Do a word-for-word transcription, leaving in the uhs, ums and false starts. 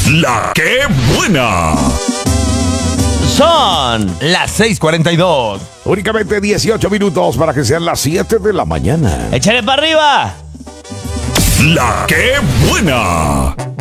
La que buena. Son las seis cuarenta y dos. Únicamente dieciocho minutos para que sean las siete de la mañana. ¡Échale para arriba! La que buena.